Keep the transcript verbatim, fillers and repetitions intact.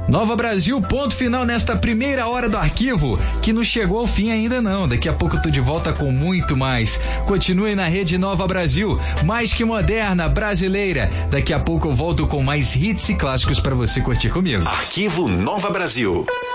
Nova Brasil, ponto final nesta primeira hora do arquivo, que não chegou ao fim ainda não. Daqui a pouco eu tô de volta com muito mais. Continue na rede Nova Brasil, mais que moderna, brasileira. Daqui a pouco eu volto com mais hits e clássicos para você curtir comigo. Arquivo Nova Brasil.